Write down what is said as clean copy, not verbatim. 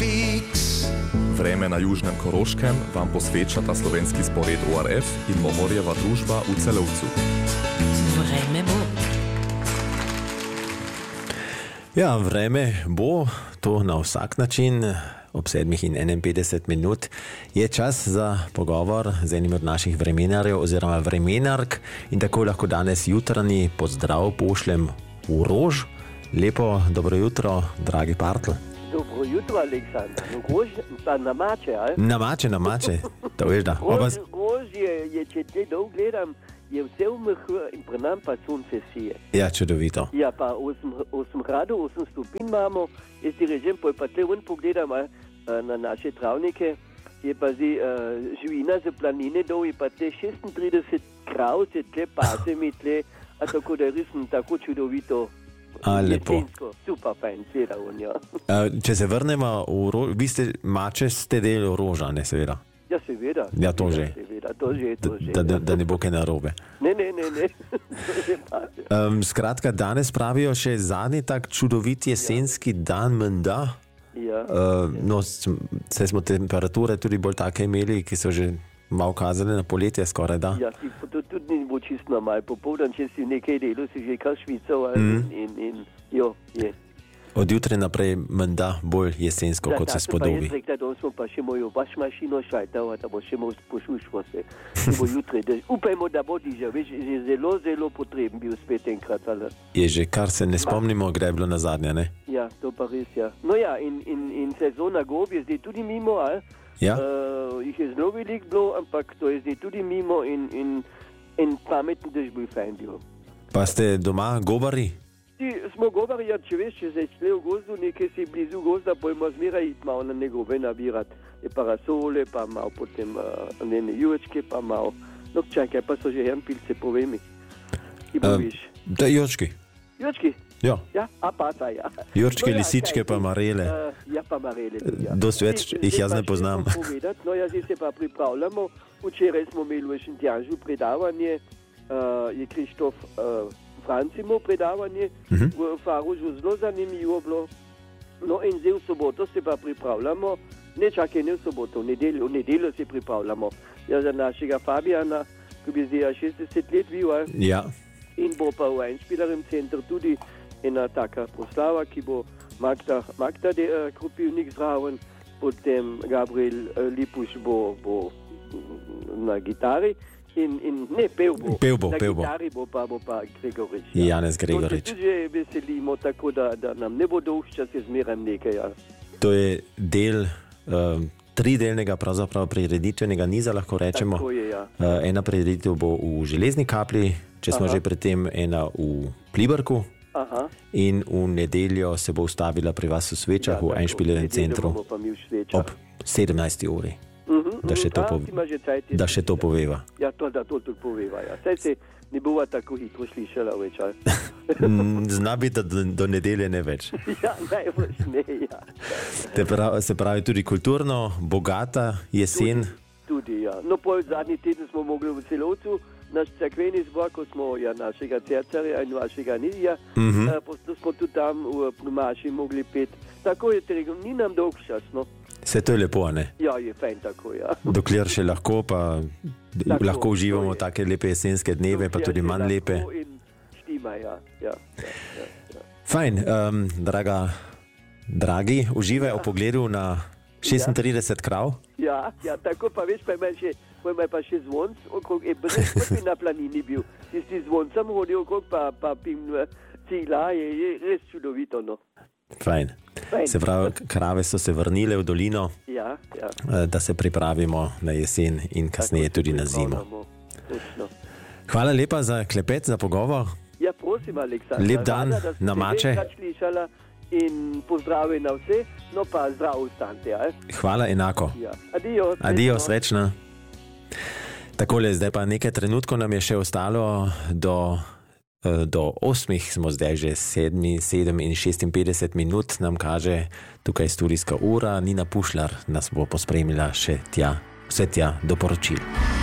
Vreme na Južnem Koroškem vam posvečata slovenski spored ORF in Mohorjeva družba v Celovcu. Vreme bo. Ja, vreme bo, to na vsak način. Ob 7:51 je čas za pogovor z enim od naših vremenarjev oziroma vremenark in tako lahko danes jutranji pozdrav pošljem v Rož. Lepo dobro jutro, dragi Partl. Dobro jutro, Aleksandar. Rož pa na Mače, ali? Na Mače, to veš da. Rož je, če te dolgo gledam, je vse umrl in pri nam pa sonce sije. Ja, čudovito. Ja, pa 8 gradov, 8 stopinj imamo. Jaz ti režem, pa te ven pogledam na naše travnike, je pa zdaj živina za planine dol, je pa te 36 krav, se tle pase mi tle, a tako da je resno tako čudovito. Lepo. Jesensko, super fajn, seveda on, ja. Če se vrnemo v Rož, vi ste Mače, ste del Roža, ne seveda? Ja, seveda. Ja, to že. Seveda, to že. Da ne bo kaj narobe. Ne. Skratka, danes pravijo še zadnji tak čudovit jesenski dan menda. Ja. No, se smo temperature tudi bolj take imeli, ki so že malo kazali na poletje skoraj, da? Ja, to tudi ni bo čisto malo popoldan, če si nekaj delo, si že kar švical in jo, je. Od jutra naprej menda bolj jesensko, kot se spodobi. Jaz rekla, da smo pa še mojo vašmašino šajtala, da bo še malo poslušalo se. Bo jutre, upajmo, da bo že zelo potreben bil spet enkrat. Ali. Je že, kar se ne spomnimo, gre je bilo nazadnje, ne? Ja, to pa res, ja. No ja, in sezona gob je zdaj tudi mimo, ali? Ja. Jih je zelo veliko bilo, ampak to je zdaj tudi mimo in pametni, da je bil fajn bil. Pa ste doma gobari? Smo gobari, ja, če veš, če se šle v gozdu, nekaj si blizu gozda, pojmo zmeraj iti malo na njegove nabirati. Je parasole, pa malo potem jurčke, pa malo. No, čakaj, pa so že jampilce, povej mi. Ki boviš? Da, jurčki. Jurčki? Ja. Ja, a pa ta, ja. Jurčke, no, lisičke, pa marele. Ja, pa marele tudi, ja. Dost več jih jaz ne poznam. No, ja, zdaj se pa pripravljamo. Včeraj smo imeli v Šentjanžu predavanje, je Krištof Francimo predavanje, v Faružu zelo zanimivo bilo. No in zdaj v soboto se pa pripravljamo, ne čakaj, ne v soboto, v nedeljo se pripravljamo. Ja, za našega Fabijana, ki bi zdaj 60 let bil, ja. In bo pa v Einspielerjem centru tudi ena taka proslava, ki bo Magda Krupivnik zraven, potem Gabriel Lipuš bo na gitari. In ne, pel bo. Na gitari bo pa Gregorič. Ja. Janez Gregorič. To se tudi že veselimo, tako da nam ne bo dolžča se zmeraj nekaj. Ja. To je del tridelnega pravzaprav prireditvenega niza, lahko rečemo. Tako je, ja. Ena prireditev bo v Železni Kapli, če smo že pred tem, ena v Pliberku. Aha. In v nedeljo se bo ustavila pri vas v Svečah, v Einspielerjem centru ob 17. uri. Da še to poveva. Ja, da to tudi poveva. Ja. Saj se ne bova tako hitro slišala več. Zna biti, da do nedelje ne več. Ja, najbolj ne, ja. Se pravi tudi kulturno, bogata jesen. Tudi, ja. No, zadnji teden smo mogli v Celovcu, naš cerkveni zbor, ko smo našega cercarja in vašega Nidija, smo tudi tam v Pnumaši mogli pet. Tako je treba, ni nam dolg čas, no. Vse to je lepo, ne? Ja, je fajn tako, ja. Dokler še lahko, pa tako, lahko uživamo take lepe jesenske dneve, pa tudi manj lepe. In štima, ja. Fajn, dragi, uživaj o pogledu na 36 krav. Ja, tako pa veš, pa ima pa še zvonc, okrog je brez, kot bi na planini bil. Tisti zvoncem hodil okrog, pa pim cigla, je res čudovito, no. Fajn. Se pravi, krave so se vrnile v dolino, ja. Da se pripravimo na jesen in kasneje tudi na zimo. Hvala lepa za klepet, za pogovor. Ja, prosim, Aleksandar. Lep dan na Mače. In pozdravi na vse, no pa zdrav ostanite. Hvala enako. Ja. Adijo, srečno. Takole, zdaj pa nekaj trenutkov nam je še ostalo do 8, smo zdaj že 7:56 nam kaže tukaj studijska ura. Nina Pušlar nas bo pospremila še vse tja do poročil.